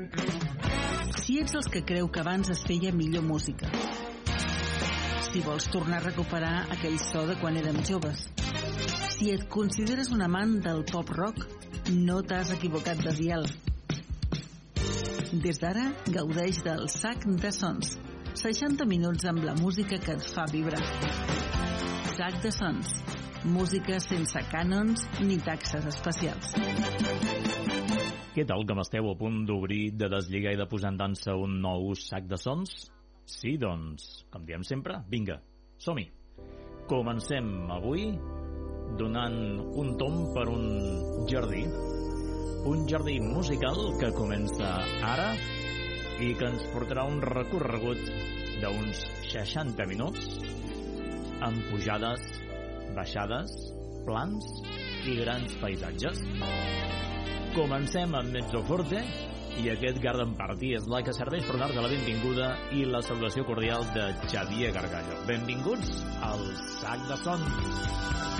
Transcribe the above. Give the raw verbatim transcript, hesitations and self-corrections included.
Si ets els que creu que abans es feia millor música, si vols tornar a recuperar aquell so de quan érem joves, si et consideres un amant del pop-rock, no t'has equivocat de dial. Des d'ara, gaudeix del Sac de Sons. seixanta minuts amb la música que et fa vibrar. Sac de Sons. Música sense cànons ni taxes especials. Què tal, com esteu? A punt d'obrir, de deslligar i de posar en dansa un nou Sac de Sons? Sí, doncs, com diem sempre, vinga, som-hi. Comencem avui donant un tomb per un jardí. Un jardí musical que comença ara i que ens portarà un recorregut d'uns seixanta minuts amb pujades, baixades, plans i grans paisatges. Comencem amb mezzo forte i aquest Garden Party és la que serveix per donar-te la benvinguda i la salutació cordial de Xavier Gargallo. Benvinguts al Sac de Sons.